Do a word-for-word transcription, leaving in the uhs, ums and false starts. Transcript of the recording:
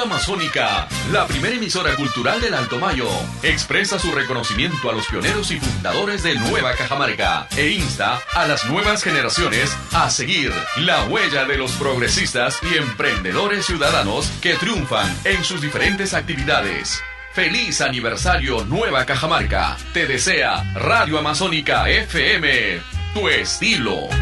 Amazónica, la primera emisora cultural del Alto Mayo, expresa su reconocimiento a los pioneros y fundadores de Nueva Cajamarca e insta a las nuevas generaciones a seguir la huella de los progresistas y emprendedores ciudadanos que triunfan en sus diferentes actividades. ¡Feliz aniversario Nueva Cajamarca! Te desea Radio Amazónica F M, tu estilo.